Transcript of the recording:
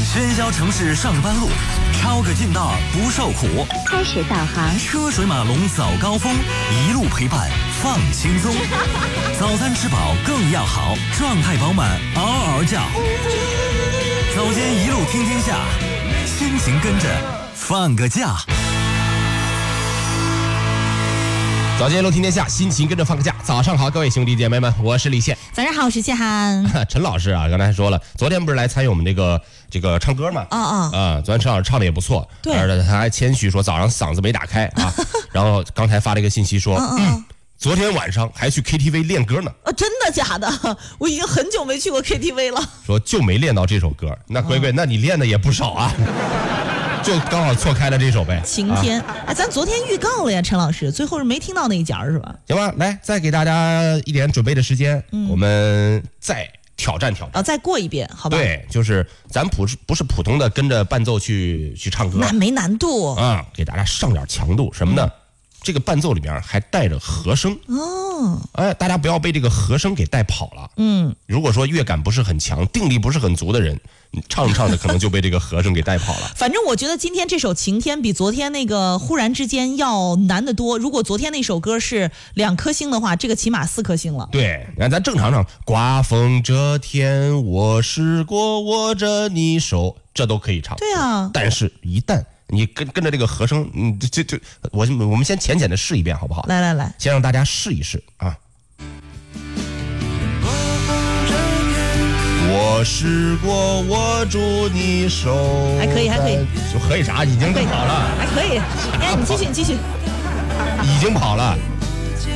喧嚣城市上班路，抄个近道不受苦。 开始导航， 车水马龙早高峰，一路陪伴放轻松。早餐吃饱更要好，状态饱满嗷嗷叫。早间一路听天下，心情跟着放个假。 早间一路听天下，心情跟着放个假。早上好，各位兄弟姐妹们，我是李现。 早上好，我是谢涵。 陈老师啊，刚才说了，昨天不是来参与我们这个唱歌嘛？昨天陈老师唱的也不错， 对， 而且他还谦虚说早上嗓子没打开啊。然后刚才发了一个信息说，昨天晚上还去 KTV 练歌呢。 真的假的？我已经很久没去过 KTV 了。 说就没练到这首歌，那乖乖，那你练的也不少啊。就刚好错开了这首呗。 晴天，咱昨天预告了呀，陈老师，最后是没听到那一节是吧？ 行吧，来，再给大家一点准备的时间，我们再挑战挑战。 再过一遍，好吧？ 对，就是咱不是普通的跟着伴奏去唱歌， 那没难度啊，给大家上点强度，什么呢？这个伴奏里面还带着和声哦，大家不要被这个和声给带跑了。如果说乐感不是很强，定力不是很足的人，你唱着唱着可能就被这个和声给带跑了。 反正我觉得今天这首《晴天》比昨天那个忽然之间要难得多。如果昨天那首歌是2颗星的话，这个起码4颗星了。 对，你看咱正常唱，刮风这天我试过握着你手，这都可以唱。 对啊， 但是一旦你跟着这个和声，我们先浅浅的试一遍好不好？ 来， 先让大家试一试啊。我试过握住你手， 还可以， 就可以啥？已经更好了， 还可以。你继续， 已经跑了。